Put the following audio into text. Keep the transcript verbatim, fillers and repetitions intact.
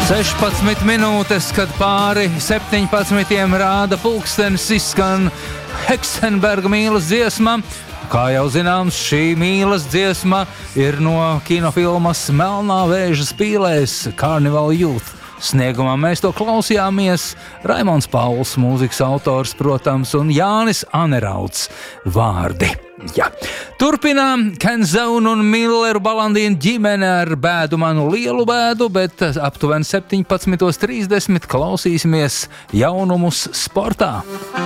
sešpadsmit minūtes, kad pāri septiņpadsmitiem rāda pulkstenis, izskan Heksenberga mīlas dziesma. Kā jau zināms, šī mīlas dziesma ir no kinofilmas Melnā vēža spīlēs Carnival Youth. Sniegumā mēs to klausījāmies. Raimonds Pauls, mūzikas autors, protams, un Jānis Anerauds vārdi. Ja. Turpinām Kenzone un Milleru Balandīnu ģimene ar bēdu manu lielu bēdu, bet aptuveni septiņpadsmit trīsdesmit klausīsimies jaunumus sportā.